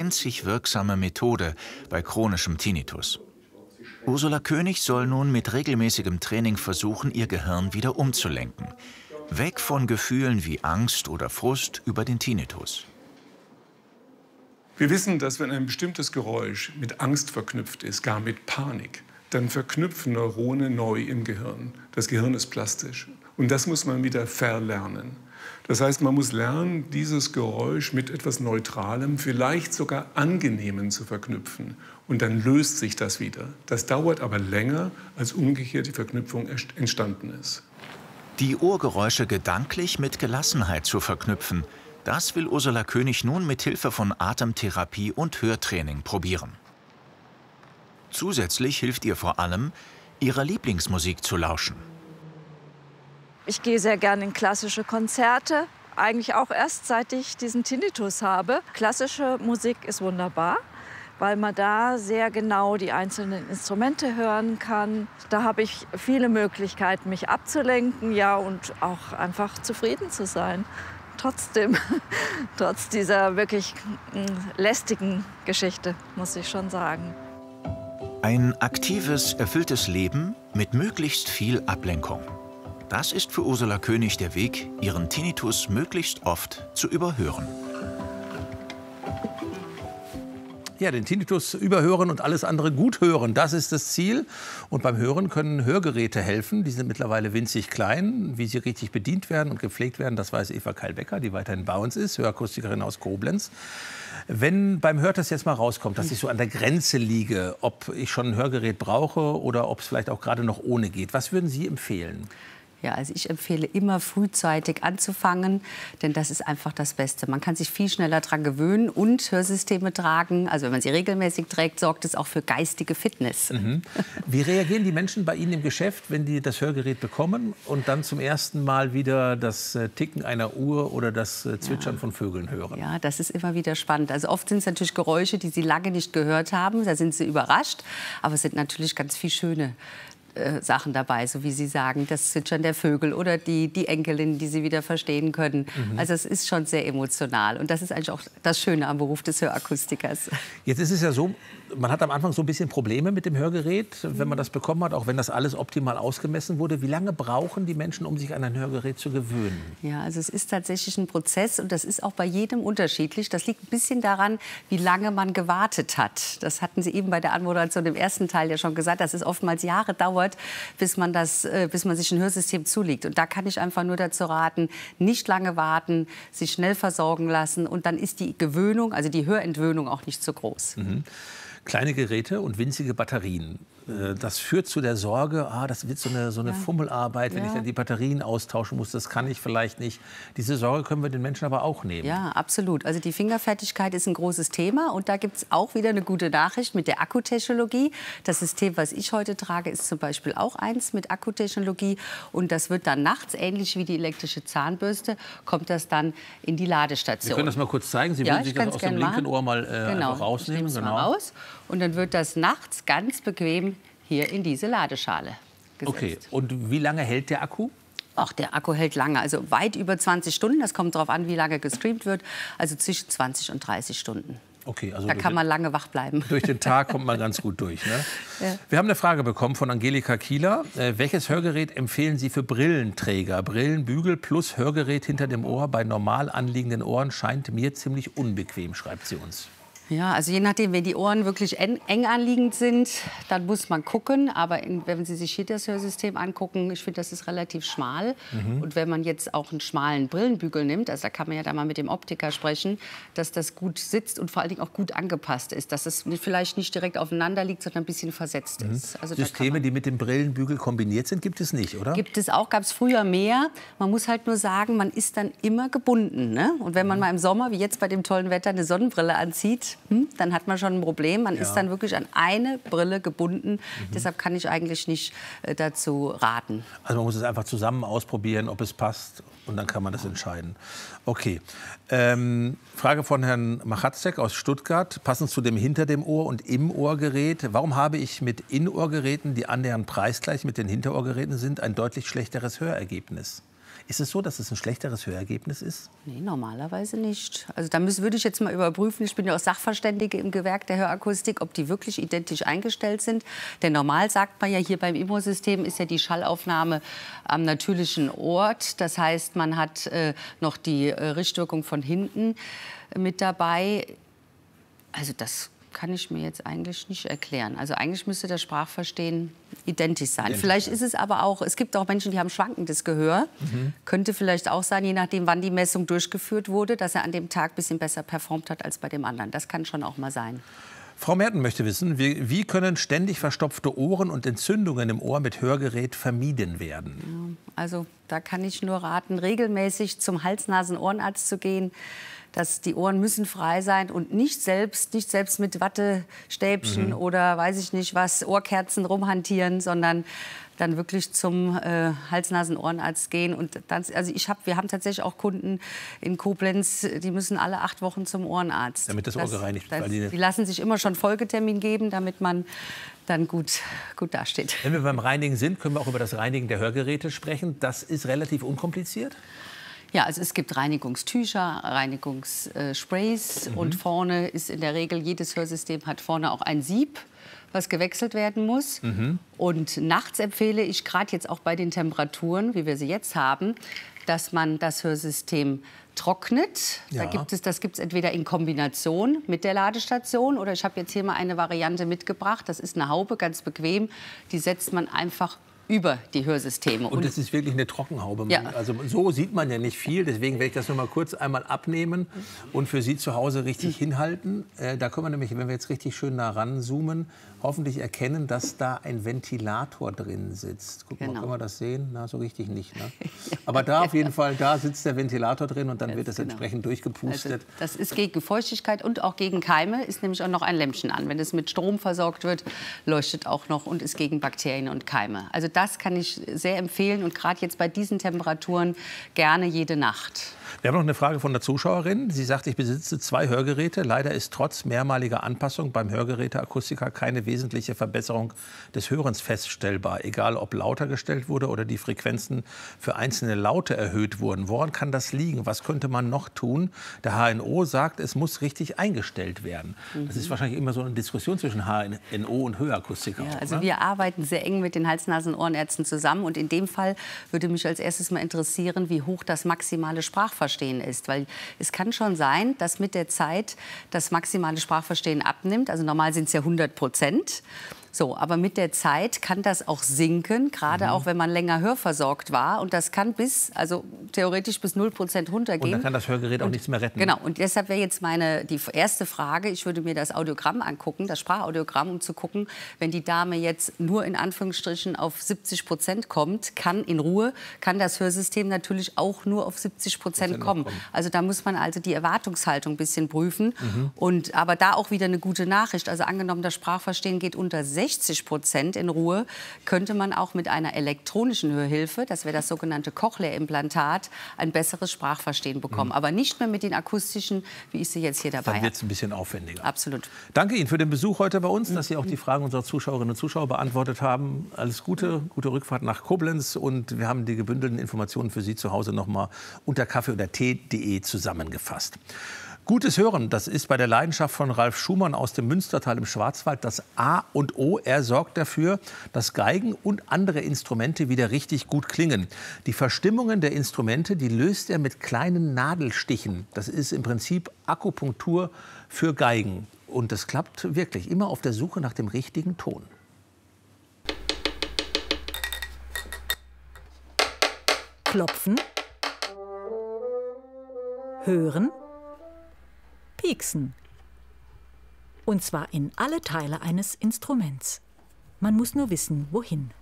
einzig wirksame Methode bei chronischem Tinnitus. Ursula König soll nun mit regelmäßigem Training versuchen, ihr Gehirn wieder umzulenken. Weg von Gefühlen wie Angst oder Frust über den Tinnitus. Wir wissen, dass wenn ein bestimmtes Geräusch mit Angst verknüpft ist, gar mit Panik, dann verknüpfen Neurone neu im Gehirn. Das Gehirn ist plastisch. Und das muss man wieder verlernen. Das heißt, man muss lernen, dieses Geräusch mit etwas Neutralem, vielleicht sogar Angenehmem zu verknüpfen. Und dann löst sich das wieder. Das dauert aber länger, als umgekehrt die Verknüpfung entstanden ist. Die Ohrgeräusche gedanklich mit Gelassenheit zu verknüpfen, das will Ursula König nun mit Hilfe von Atemtherapie und Hörtraining probieren. Zusätzlich hilft ihr vor allem, ihrer Lieblingsmusik zu lauschen. Ich gehe sehr gerne in klassische Konzerte, eigentlich auch erst seit ich diesen Tinnitus habe. Klassische Musik ist wunderbar, weil man da sehr genau die einzelnen Instrumente hören kann. Da habe ich viele Möglichkeiten, mich abzulenken, ja, und auch einfach zufrieden zu sein. Trotzdem, trotz dieser wirklich lästigen Geschichte, muss ich schon sagen. Ein aktives, erfülltes Leben mit möglichst viel Ablenkung. Das ist für Ursula König der Weg, ihren Tinnitus möglichst oft zu überhören. Ja, den Tinnitus überhören und alles andere gut hören, das ist das Ziel. Und beim Hören können Hörgeräte helfen. Die sind mittlerweile winzig klein. Wie sie richtig bedient werden und gepflegt werden, das weiß Eva Keil-Becker, die weiterhin bei uns ist, Hörakustikerin aus Koblenz. Wenn beim Hörtest jetzt mal rauskommt, dass ich so an der Grenze liege, ob ich schon ein Hörgerät brauche oder ob es vielleicht auch gerade noch ohne geht, was würden Sie empfehlen? Ja, also ich empfehle immer frühzeitig anzufangen, denn das ist einfach das Beste. Man kann sich viel schneller daran gewöhnen und Hörsysteme tragen. Also wenn man sie regelmäßig trägt, sorgt es auch für geistige Fitness. Mhm. Wie reagieren die Menschen bei Ihnen im Geschäft, wenn die das Hörgerät bekommen und dann zum ersten Mal wieder das Ticken einer Uhr oder das Zwitschern von Vögeln hören? Ja, das ist immer wieder spannend. Also oft sind es natürlich Geräusche, die sie lange nicht gehört haben. Da sind sie überrascht. Aber es sind natürlich ganz viel schöne Sachen dabei, so wie Sie sagen, das Zwitschern der Vögel oder die Enkelin, die Sie wieder verstehen können. Also es ist schon sehr emotional und das ist eigentlich auch das Schöne am Beruf des Hörakustikers. Jetzt ist es ja so, man hat am Anfang so ein bisschen Probleme mit dem Hörgerät, wenn man das bekommen hat, auch wenn das alles optimal ausgemessen wurde. Wie lange brauchen die Menschen, um sich an ein Hörgerät zu gewöhnen? Ja, also es ist tatsächlich ein Prozess und das ist auch bei jedem unterschiedlich. Das liegt ein bisschen daran, wie lange man gewartet hat. Das hatten Sie eben bei der Anmoderation im ersten Teil ja schon gesagt, dass es oftmals Jahre dauert, bis man sich ein Hörsystem zulegt. Und da kann ich einfach nur dazu raten, nicht lange warten, sich schnell versorgen lassen und dann ist die Gewöhnung, also die Hörentwöhnung auch nicht so groß. Mhm. Kleine Geräte und winzige Batterien. Das führt zu der Sorge, das wird so eine Fummelarbeit, wenn ich dann die Batterien austauschen muss, das kann ich vielleicht nicht. Diese Sorge können wir den Menschen aber auch nehmen. Ja, absolut. Also die Fingerfertigkeit ist ein großes Thema und da gibt es auch wieder eine gute Nachricht mit der Akkutechnologie. Das System, was ich heute trage, ist zum Beispiel auch eins mit Akkutechnologie und das wird dann nachts, ähnlich wie die elektrische Zahnbürste, kommt das dann in die Ladestation. Sie können das mal kurz zeigen, Sie würden sich das aus dem linken Ohr mal einfach rausnehmen. Genau. Mal raus. Und dann wird das nachts ganz bequem hier in diese Ladeschale gesetzt. Okay, und wie lange hält der Akku? Ach, der Akku hält lange, also weit über 20 Stunden. Das kommt darauf an, wie lange gestreamt wird. Also zwischen 20 und 30 Stunden. Okay, also da kann man lange wach bleiben. Durch den Tag kommt man ganz gut durch. Ne? Ja. Wir haben eine Frage bekommen von Angelika Kieler. Welches Hörgerät empfehlen Sie für Brillenträger? Brillenbügel plus Hörgerät hinter dem Ohr bei normal anliegenden Ohren scheint mir ziemlich unbequem, schreibt sie uns. Ja, also je nachdem, wenn die Ohren wirklich eng anliegend sind, dann muss man gucken. Aber wenn Sie sich hier das Hörsystem angucken, ich finde, das ist relativ schmal. Und wenn man jetzt auch einen schmalen Brillenbügel nimmt, also da kann man ja da mal mit dem Optiker sprechen, dass das gut sitzt und vor allen Dingen auch gut angepasst ist. Dass es vielleicht nicht direkt aufeinander liegt, sondern ein bisschen versetzt ist. Also Systeme, die mit dem Brillenbügel kombiniert sind, gibt es nicht, oder? Gibt es auch, gab es früher mehr. Man muss halt nur sagen, man ist dann immer gebunden. Ne? Und wenn man mal im Sommer, wie jetzt bei dem tollen Wetter, eine Sonnenbrille anzieht, dann hat man schon ein Problem. Man ist dann wirklich an eine Brille gebunden. Deshalb kann ich eigentlich nicht dazu raten. Also man muss es einfach zusammen ausprobieren, ob es passt. Und dann kann man das entscheiden. Okay. Frage von Herrn Machatzek aus Stuttgart. Passend zu dem hinter dem Ohr und im Ohrgerät. Warum habe ich mit In-Ohrgeräten, die annähernd preisgleich mit den Hinterohrgeräten sind, ein deutlich schlechteres Hörergebnis? Ist es so, dass es ein schlechteres Hörergebnis ist? Nee, normalerweise nicht. Also da würde ich jetzt mal überprüfen, ich bin ja auch Sachverständige im Gewerk der Hörakustik, ob die wirklich identisch eingestellt sind. Denn normal sagt man ja, hier beim Immo-System ist ja die Schallaufnahme am natürlichen Ort. Das heißt, man hat noch die Richtwirkung von hinten mit dabei. Also das kann ich mir jetzt eigentlich nicht erklären. Also eigentlich müsste das Sprachverstehen identisch sein. Vielleicht ist es aber auch, es gibt auch Menschen, die haben schwankendes Gehör. Könnte vielleicht auch sein, je nachdem, wann die Messung durchgeführt wurde, dass er an dem Tag ein bisschen besser performt hat als bei dem anderen. Das kann schon auch mal sein. Frau Merten möchte wissen, wie können ständig verstopfte Ohren und Entzündungen im Ohr mit Hörgerät vermieden werden? Also da kann ich nur raten, regelmäßig zum Hals-Nasen-Ohrenarzt zu gehen. Dass die Ohren müssen frei sein und nicht selbst mit Wattestäbchen oder weiß ich nicht was, Ohrkerzen rumhantieren, sondern dann wirklich zum Hals-Nasen-Ohrenarzt gehen. Und dann, also wir haben tatsächlich auch Kunden in Koblenz, die müssen alle 8 Wochen zum Ohrenarzt. Damit das Ohr gereinigt wird. Die lassen sich immer schon Folgetermin geben, damit man dann gut dasteht. Wenn wir beim Reinigen sind, können wir auch über das Reinigen der Hörgeräte sprechen. Das ist relativ unkompliziert. Ja, also es gibt Reinigungstücher, Reinigungssprays und vorne ist in der Regel, jedes Hörsystem hat vorne auch ein Sieb, was gewechselt werden muss. Und nachts empfehle ich, gerade jetzt auch bei den Temperaturen, wie wir sie jetzt haben, dass man das Hörsystem trocknet. Ja. Das gibt es entweder in Kombination mit der Ladestation oder ich habe jetzt hier mal eine Variante mitgebracht. Das ist eine Haube, ganz bequem. Die setzt man einfach über die Hörsysteme. Und das ist wirklich eine Trockenhaube. Ja. Also so sieht man ja nicht viel. Deswegen werde ich das noch mal kurz einmal abnehmen und für Sie zu Hause richtig hinhalten. Da können wir nämlich, wenn wir jetzt richtig schön nah ranzoomen, hoffentlich erkennen, dass da ein Ventilator drin sitzt. Guck mal, können wir das sehen? Na, so richtig nicht. Ne? Aber da auf jeden Fall, da sitzt der Ventilator drin und dann wird es entsprechend durchgepustet. Also das ist gegen Feuchtigkeit und auch gegen Keime. Ist nämlich auch noch ein Lämpchen an. Wenn es mit Strom versorgt wird, leuchtet auch noch und ist gegen Bakterien und Keime. Also das kann ich sehr empfehlen und gerade jetzt bei diesen Temperaturen gerne jede Nacht. Wir haben noch eine Frage von der Zuschauerin. Sie sagt, ich besitze 2 Hörgeräte. Leider ist trotz mehrmaliger Anpassung beim Hörgeräteakustiker keine wesentliche Verbesserung des Hörens feststellbar. Egal, ob lauter gestellt wurde oder die Frequenzen für einzelne Laute erhöht wurden. Woran kann das liegen? Was könnte man noch tun? Der HNO sagt, es muss richtig eingestellt werden. Das ist wahrscheinlich immer so eine Diskussion zwischen HNO und Hörakustiker. Ja, also wir arbeiten sehr eng mit den Hals-Nasen-Ohrenärzten zusammen. Und in dem Fall würde mich als erstes mal interessieren, wie hoch das maximale Sprachverstehen ist. Weil es kann schon sein, dass mit der Zeit das maximale Sprachverstehen abnimmt. Also normal sind es ja 100%. So, aber mit der Zeit kann das auch sinken, gerade auch wenn man länger hörversorgt war. Und das kann theoretisch bis 0% runtergehen. Und dann kann das Hörgerät auch nichts mehr retten. Genau, und deshalb wäre jetzt die erste Frage, ich würde mir das Audiogramm angucken, das Sprachaudiogramm, um zu gucken, wenn die Dame jetzt nur in Anführungsstrichen auf 70% kommt, kann das Hörsystem natürlich auch nur auf 70% kommen. Also da muss man also die Erwartungshaltung ein bisschen prüfen. Aber da auch wieder eine gute Nachricht. Also angenommen, das Sprachverstehen geht unter 60% in Ruhe, könnte man auch mit einer elektronischen Hörhilfe, das wäre das sogenannte Cochlea-Implantat, ein besseres Sprachverstehen bekommen. Aber nicht mehr mit den akustischen, wie ich sie jetzt hier dabei habe. Dann wird es ein bisschen aufwendiger. Absolut. Danke Ihnen für den Besuch heute bei uns, dass Sie auch die Fragen unserer Zuschauerinnen und Zuschauer beantwortet haben. Alles Gute, gute Rückfahrt nach Koblenz und wir haben die gebündelten Informationen für Sie zu Hause noch mal unter kaffee- oder tee.de zusammengefasst. Gutes Hören, das ist bei der Leidenschaft von Ralf Schumann aus dem Münstertal im Schwarzwald das A und O. Er sorgt dafür, dass Geigen und andere Instrumente wieder richtig gut klingen. Die Verstimmungen der Instrumente, die löst er mit kleinen Nadelstichen. Das ist im Prinzip Akupunktur für Geigen. Und das klappt wirklich, immer auf der Suche nach dem richtigen Ton. Klopfen, hören, pieksen. Und zwar in alle Teile eines Instruments. Man muss nur wissen, wohin.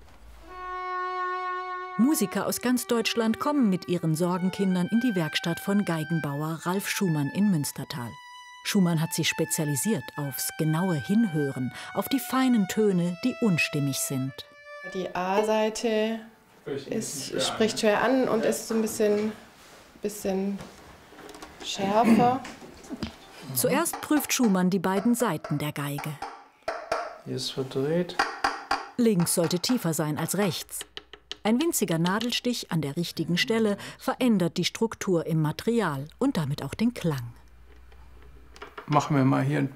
Musiker aus ganz Deutschland kommen mit ihren Sorgenkindern in die Werkstatt von Geigenbauer Ralf Schumann in Münstertal. Schumann hat sich spezialisiert aufs genaue Hinhören, auf die feinen Töne, die unstimmig sind. Die A-Seite spricht schwer an und ist so ein bisschen schärfer. Zuerst prüft Schumann die beiden Seiten der Geige. Hier ist verdreht. Links sollte tiefer sein als rechts. Ein winziger Nadelstich an der richtigen Stelle verändert die Struktur im Material und damit auch den Klang. Machen wir mal hier ein